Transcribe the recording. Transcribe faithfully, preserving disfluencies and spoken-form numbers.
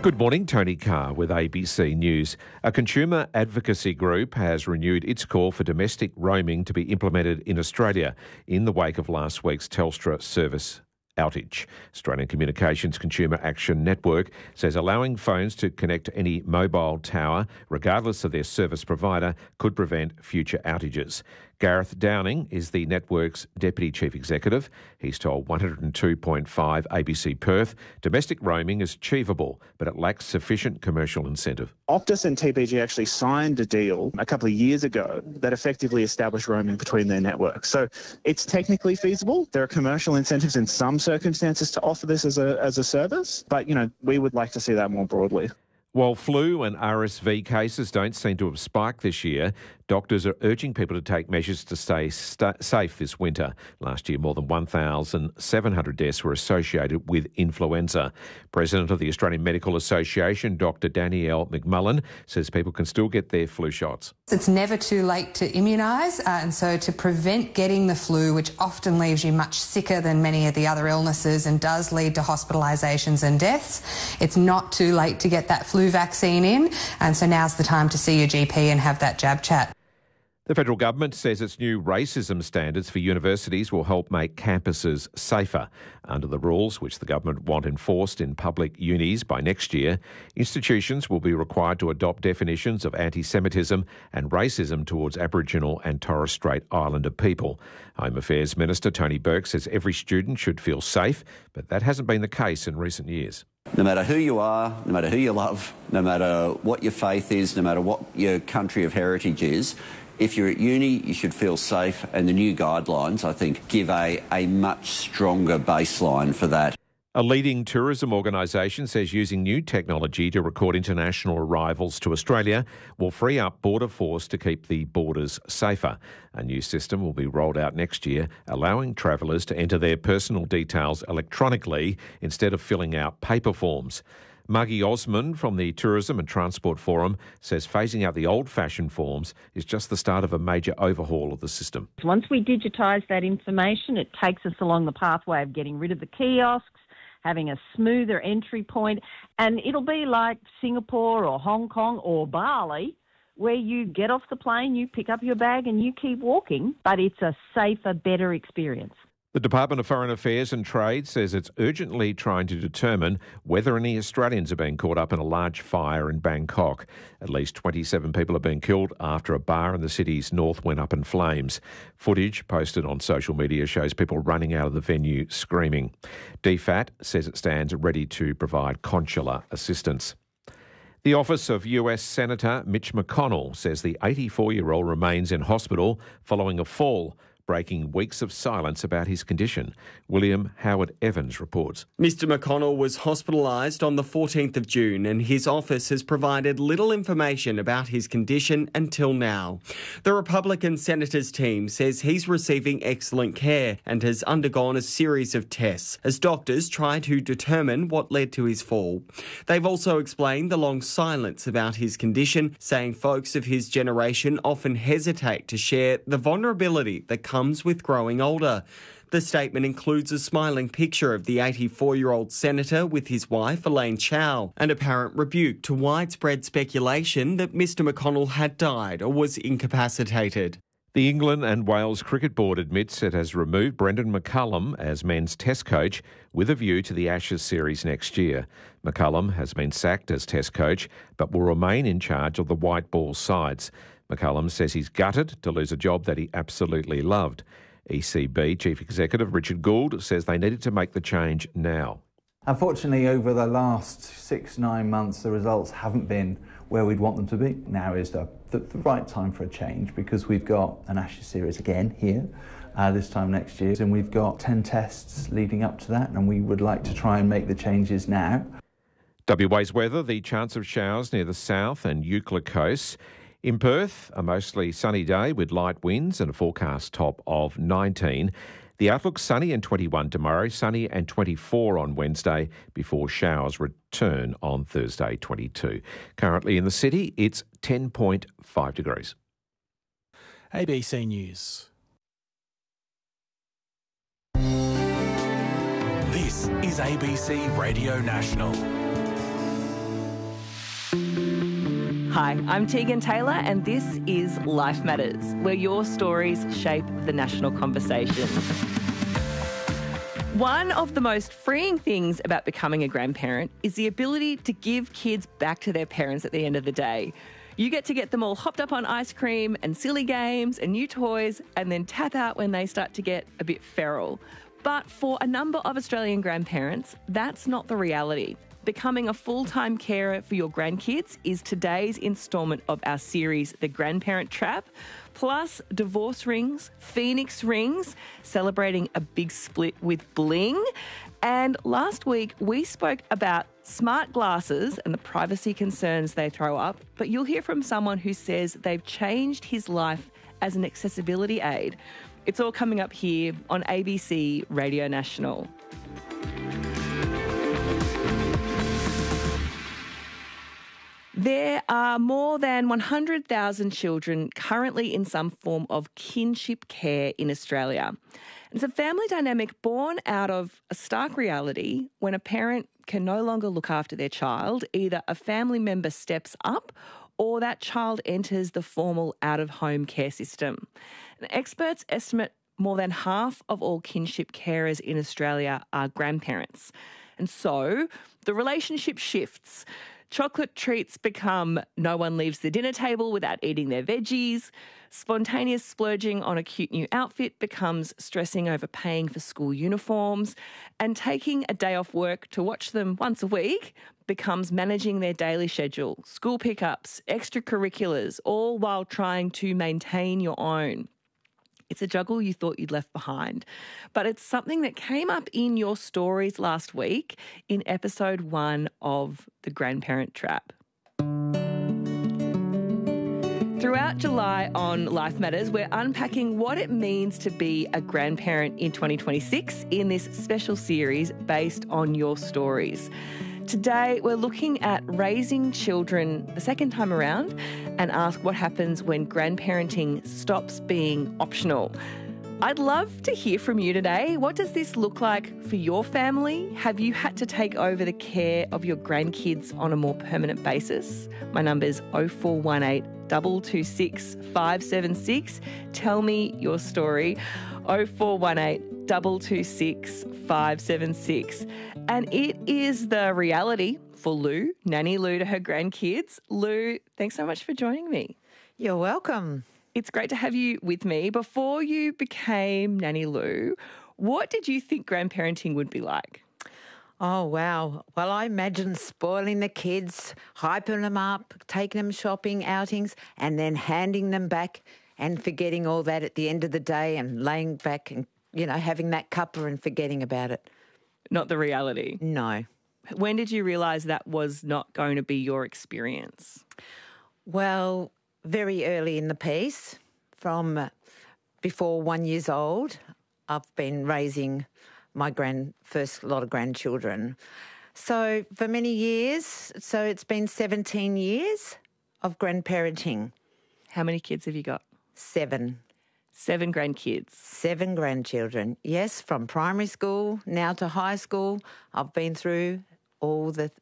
Good morning, Tony Carr with A B C News. A consumer advocacy group has renewed its call for domestic roaming to be implemented in Australia in the wake of last week's Telstra service outage. Australian Communications Consumer Action Network says allowing phones to connect to any mobile tower, regardless of their service provider, could prevent future outages. Gareth Downing is the network's Deputy Chief Executive. He's told one oh two point five A B C Perth domestic roaming is achievable, but it lacks sufficient commercial incentive. Optus and T P G actually signed a deal a couple of years ago that effectively established roaming between their networks. So it's technically feasible. There are commercial incentives in some circumstances to offer this as a as a service, but you know we would like to see that more broadly. While flu and R S V cases don't seem to have spiked this year, doctors are urging people to take measures to stay st- safe this winter. Last year, more than one thousand seven hundred deaths were associated with influenza. President of the Australian Medical Association, Doctor Danielle McMullen, says people can still get their flu shots. It's never too late to immunise, uh, and so to prevent getting the flu, which often leaves you much sicker than many of the other illnesses and does lead to hospitalisations and deaths, it's not too late to get that flu vaccine in, and so now's the time to see your G P and have that jab chat. The federal government says its new racism standards for universities will help make campuses safer. Under the rules, which the government want enforced in public unis by next year, institutions will be required to adopt definitions of anti-Semitism and racism towards Aboriginal and Torres Strait Islander people. Home Affairs Minister Tony Burke says every student should feel safe, but that hasn't been the case in recent years. No matter who you are, no matter who you love, no matter what your faith is, no matter what your country of heritage is, if you're at uni, you should feel safe, and the new guidelines, I think, give a, a much stronger baseline for that. A leading tourism organisation says using new technology to record international arrivals to Australia will free up Border Force to keep the borders safer. A new system will be rolled out next year, allowing travellers to enter their personal details electronically instead of filling out paper forms. Margie Osmond from the Tourism and Transport Forum says phasing out the old-fashioned forms is just the start of a major overhaul of the system. Once we digitise that information, it takes us along the pathway of getting rid of the kiosks, having a smoother entry point, and it'll be like Singapore or Hong Kong or Bali, where you get off the plane, you pick up your bag and you keep walking, but it's a safer, better experience. The Department of Foreign Affairs and Trade says it's urgently trying to determine whether any Australians are being caught up in a large fire in Bangkok. At least twenty-seven people have been killed after a bar in the city's north went up in flames. Footage posted on social media shows people running out of the venue screaming. D F A T says it stands ready to provide consular assistance. The office of U S Senator Mitch McConnell says the eighty-four-year-old remains in hospital following a fall, breaking weeks of silence about his condition. William Howard Evans reports. Mister McConnell was hospitalised on the fourteenth of June and his office has provided little information about his condition until now. The Republican Senator's team says he's receiving excellent care and has undergone a series of tests as doctors try to determine what led to his fall. They've also explained the long silence about his condition, saying folks of his generation often hesitate to share the vulnerability that comes with growing older. The statement includes a smiling picture of the eighty-four-year-old senator with his wife, Elaine Chao, an apparent rebuke to widespread speculation that Mister McConnell had died or was incapacitated. The England and Wales Cricket Board admits it has removed Brendan McCullum as men's Test coach with a view to the Ashes series next year. McCullum has been sacked as Test coach but will remain in charge of the white ball sides. McCullum says he's gutted to lose a job that he absolutely loved. E C B Chief Executive Richard Gould says they needed to make the change now. Unfortunately, over the last six, nine months, the results haven't been where we'd want them to be. Now is the, the, the right time for a change because we've got an Ashes series again here uh, this time next year, and we've got ten tests leading up to that, and we would like to try and make the changes now. W A's weather, the chance of showers near the south and Euclid coasts. In Perth, a mostly sunny day with light winds and a forecast top of nineteen. The outlook sunny and twenty-one tomorrow, sunny and twenty-four on Wednesday before showers return on Thursday, twenty-two. Currently in the city, it's ten point five degrees. A B C News. This is A B C Radio National. Hi, I'm Tegan Taylor and this is Life Matters, where your stories shape the national conversation. One of the most freeing things about becoming a grandparent is the ability to give kids back to their parents at the end of the day. You get to get them all hopped up on ice cream and silly games and new toys and then tap out when they start to get a bit feral. But for a number of Australian grandparents, that's not the reality. Becoming a full-time carer for your grandkids is today's instalment of our series, The Grandparent Trap, plus divorce rings, Phoenix rings, celebrating a big split with bling. And last week, we spoke about smart glasses and the privacy concerns they throw up, but you'll hear from someone who says they've changed his life as an accessibility aid. It's all coming up here on A B C Radio National. There are more than one hundred thousand children currently in some form of kinship care in Australia. It's a family dynamic born out of a stark reality when a parent can no longer look after their child. Either a family member steps up or that child enters the formal out-of-home care system. And experts estimate more than half of all kinship carers in Australia are grandparents. And so the relationship shifts. Chocolate treats become no one leaves the dinner table without eating their veggies. Spontaneous splurging on a cute new outfit becomes stressing over paying for school uniforms. And taking a day off work to watch them once a week becomes managing their daily schedule, school pickups, extracurriculars, all while trying to maintain your own. It's a juggle you thought you'd left behind. But it's something that came up in your stories last week in episode one of The Grandparent Trap. Throughout July on Life Matters, we're unpacking what it means to be a grandparent in twenty twenty-six in this special series based on your stories. Today, we're looking at raising children the second time around and ask what happens when grandparenting stops being optional. I'd love to hear from you today. What does this look like for your family? Have you had to take over the care of your grandkids on a more permanent basis? My number is oh four one eight, two two six, five seven six. Tell me your story. oh four one eight, two two six, five seven six. And it is the reality for Lou, Nanny Lou to her grandkids. Lou, thanks so much for joining me. You're welcome. It's great to have you with me. Before you became Nanny Lou, what did you think grandparenting would be like? Oh, wow. Well, I imagine spoiling the kids, hyping them up, taking them shopping, outings, and then handing them back and forgetting all that at the end of the day and laying back and, you know, having that cuppa and forgetting about it. Not the reality? No. When did you realise that was not going to be your experience? Well, very early in the piece, from before one years old, I've been raising my grand first lot of grandchildren. So for many years, so it's been seventeen years of grandparenting. How many kids have you got? Seven. Seven grandkids. Seven grandchildren. Yes, from primary school now to high school. I've been through all the